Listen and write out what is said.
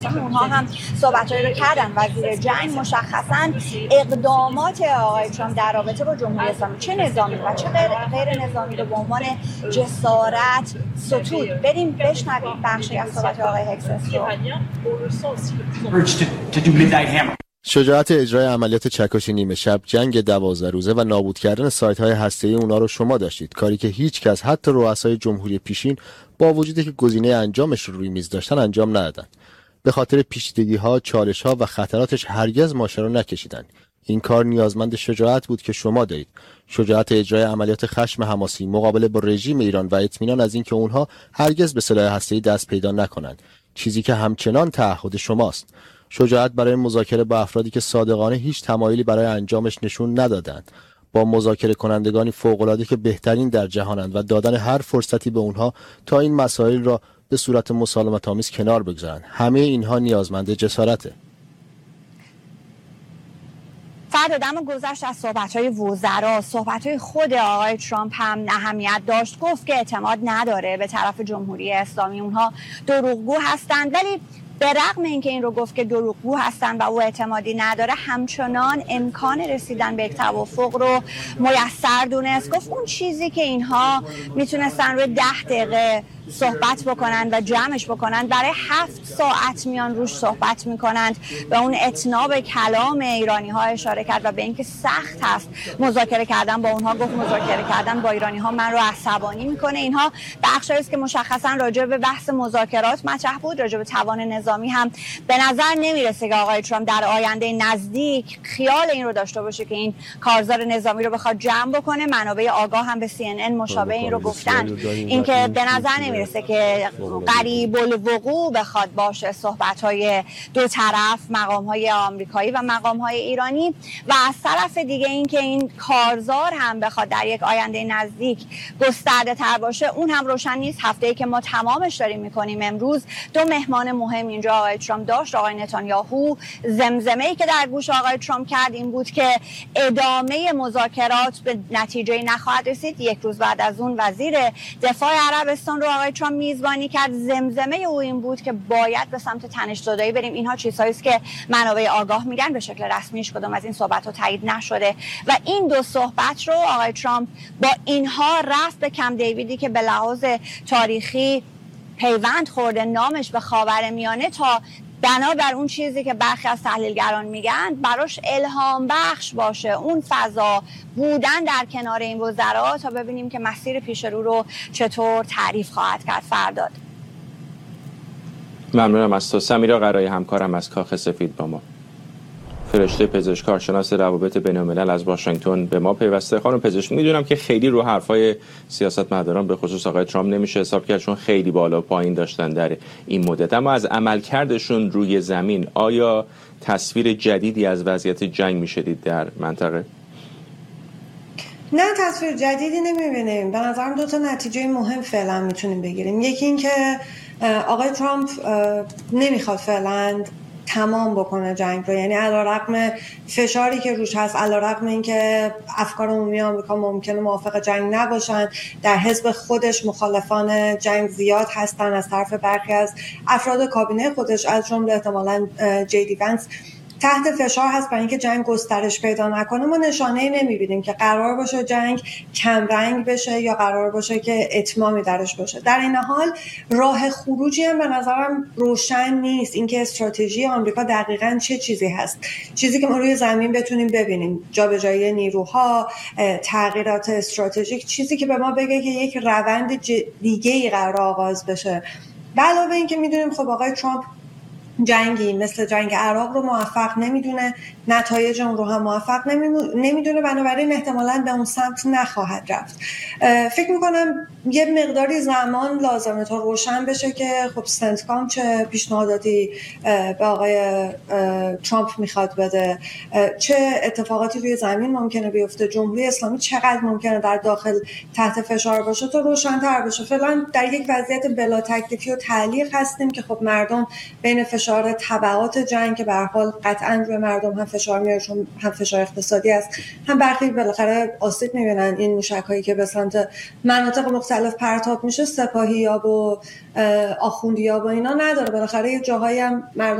اونها هم صحبت‌هایی رو کردن. وزیر جنگ مشخصاً اقدامات آقای ترامپ در رابطه با جمهوری اسلامی چه نظامی و چه غیر نظامی رو به عنوان جسارت ستود. بریم بشنویم بخشی از صحبت آقای هکسس رو. شجاعت اجرای عملیات چکش نیمه شب، جنگ 12 روزه و نابود کردن سایت‌های هسته‌ای اونا رو شما داشتید، کاری که هیچ کس حتی رؤسای جمهوری پیشین با وجودی که گزینه انجامش رو روی میز داشتن انجام ندادن. به خاطر پیچیدگی‌ها، چالش‌ها و خطراتش هرگز ماشه رو نکشیدن. این کار نیازمند شجاعت بود که شما دارید. شجاعت اجرای عملیات خشم حماسی مقابله با رژیم ایران و اطمینان از اینکه اونها هرگز به سلاح هسته‌ای دست پیدا نکنند، چیزی که همچنان تعهد شماست. شجاعت برای مذاکره با افرادی که صادقانه هیچ تمایلی برای انجامش نشون ندادند، با مذاکره کنندگانی فوق‌العاده که بهترین در جهانند و دادن هر فرصتی به اونها تا این مسائل را به صورت مسالمت‌آمیز کنار بگذارند. همه اینها نیازمند جسارته. فردا دم گذشت از صحبت‌های وزرا، صحبت‌های خود آقای ترامپ هم اهمیت داشت. گفت که اعتماد نداره به طرف جمهوری اسلامی، اونها دروغگو هستند. ولی به رغم اینکه این رو گفت که دروغگو هستن و او اعتمادی نداره، همچنان امکان رسیدن به یک توافق رو میسر دونست. گفت اون چیزی که اینها میتونستن روی 10 دقیقه صحبت بکنن و جمعش بکنن، برای 7 ساعت میان روش صحبت میکنند. به اون اتناب کلام ایرانی ها اشاره کرد و به اینکه سخت هست مذاکره کردن با اونها. گفت مذاکره کردن با ایرانی ها من رو عصبانی میکنه. اینها بخشی است که مشخصا راجع به بحث مذاکرات مطرح بود. راجع به توان نظامی هم به نظر نمیرسه که آقای ترامپ در آینده نزدیک خیال این رو داشته باشه که این کارزار نظامی رو بخواد جمع بکنه. منابع آگاه هم به CNN مشابه این رو گفتن، اینکه به نظر نمیرسه که قریب الوقوع بخواد باشه صحبت‌های دو طرف، مقام‌های آمریکایی و مقام‌های ایرانی. و از طرف دیگه اینکه این کارزار هم بخواد در یک آینده نزدیک گسترده تر باشه، اون هم روشن نیست. هفته‌ای که ما تمامش داریم می‌کنیم امروز، 2 مهمان مهم اینجا آقای ترامپ داشت. آقای نتانیاهو زمزمه‌ای که در گوش آقای ترامپ کرد این بود که ادامه مذاکرات به نتیجه نخواهد رسید. یک روز بعد از اون وزیر دفاع عربستان رو آقای ترامپ میزبانی کرد. زمزمه او این بود که باید به سمت تنش‌زدایی بریم. اینها چیزهایی است که منابع آگاه میگن. به شکل رسمیش کدام از این صحبت‌ها تایید نشده و این 2 صحبت رو آقای ترامپ با اینها رفت به کمپ دیویدی که به لحاظ تاریخی پیوند خورده نامش به خاورمیانه، تا بنابر اون چیزی که برخی از تحلیلگران میگن براش الهام بخش باشه، اون فضا بودن در کنار این وزرا، تا ببینیم که مسیر پیش رو چطور تعریف خواهد کرد. فرداد. ممنونم از تو. سمیرا قرایی همکارم از کاخ سفید با ما. فرشته پزشک کارشناس روابط بین‌الملل از واشنگتن به ما پیوسته. خانم پزشک، میدونم که خیلی رو حرفای سیاستمداران به خصوص آقای ترامپ نمیشه حساب کرد چون خیلی بالا و پایین داشتن در این مدت، اما از عملکردشون روی زمین آیا تصویر جدیدی از وضعیت جنگ میشدید در منطقه؟ نه، تصویر جدیدی نمیبینیم. به نظرم 2 تا نتیجه مهم فعلا میتونیم بگیریم. یکی این که آقای ترامپ نمیخواد فعلا تمام بکنه جنگ رو، یعنی علیرغم فشاری که روش هست، علیرغم اینکه افکار عمومی آمریکا ممکنه موافق جنگ نباشن، در حزب خودش مخالفان جنگ زیاد هستن از طرف برخی از افراد کابینه خودش، از جمله احتمالاً JD Vance تحت فشار هست برای اینکه جنگ گسترش پیدا نکنه. ما نشانه‌ای نمی‌بینیم که قرار باشه جنگ کم رنگ بشه یا قرار باشه که اتمامی درش باشه. در این حال راه خروجی هم به نظرم روشن نیست، اینکه استراتژی آمریکا دقیقاً چه چیزی هست، چیزی که ما روی زمین بتونیم ببینیم، جابجایی نیروها، تغییرات استراتژیک، چیزی که به ما بگه که یک روند دیگه‌ای قرار آغاز بشه. به علاوه اینکه می‌دونیم خب آقای ترامپ جنگی مثل جنگ عراق رو موفق نمیدونه، نتایج اون رو هم موفق نمیدونه، بنابراین احتمالاً به اون سمت نخواهد رفت. فکر میکنم یه مقداری زمان لازمه تا روشن بشه که خب سنتکام چه پیشنهاداتی به آقای ترامپ میخواد بده، چه اتفاقاتی روی زمین ممکنه بیفته، جمهوری اسلامی چقدر ممکنه در داخل تحت فشار باشه تا روشن‌تر بشه. فعلا در یک وضعیت بلا تکلیفی و تعلیق هستیم که خب مردم بین فشار فشار تبعات جنگ که به هر حال قطعا روی مردم هم فشار میاره، چون هم فشار اقتصادی است، هم برخی بالاخره آسیب میبینن. این موشک‌هایی که به سمت مناطق مختلف پرتاب میشه، سپاهیاب و آخوندیاب و اینا نداره، بالاخره یه جاهایی هم مردم